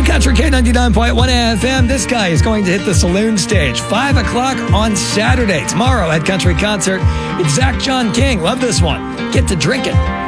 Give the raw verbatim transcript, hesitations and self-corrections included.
Country K ninety-nine point one A F M. This guy is going to hit the saloon stage. five o'clock on Saturday. Tomorrow at Country Concert. It's Zach John King. Love this one. Get to drinking.